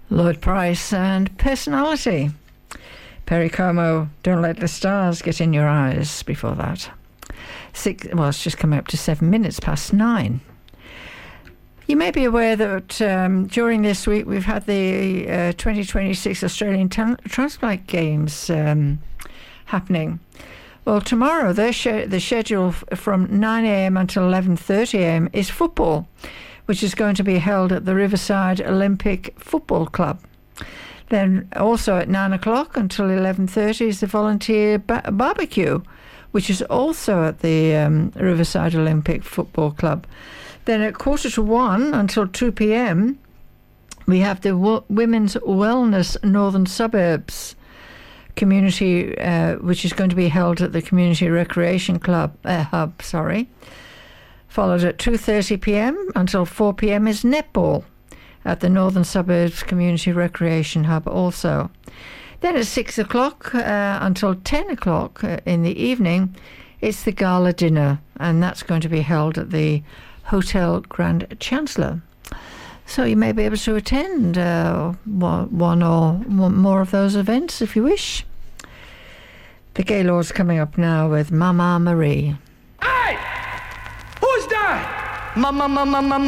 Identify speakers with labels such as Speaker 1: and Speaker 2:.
Speaker 1: Lloyd Price and Personality. Perry Como, Don't Let the Stars Get in Your Eyes before that. It's just coming up to 7 minutes past 9. You may be aware that during this week we've had the 2026 Australian Transflight Games happening. Well, tomorrow the schedule from 9am until 11:30am is football, which is going to be held at the Riverside Olympic Football Club. Then also at 9 o'clock until 11:30 is the volunteer barbecue, which is also at the Riverside Olympic Football Club. Then at 1:45 until 2 p.m, we have the Women's Wellness Northern Suburbs community, which is going to be held at the Community Recreation Club Hub. Followed at 2:30 p.m. until 4 p.m. is netball at the Northern Suburbs Community Recreation Hub also. Then at 6 o'clock until 10 o'clock in the evening, it's the gala dinner, and that's going to be held at the Hotel Grand Chancellor. So you may be able to attend one or more of those events if you wish. The Gaylords coming up now with Mama Marie.
Speaker 2: Hey! Who's that? Mama.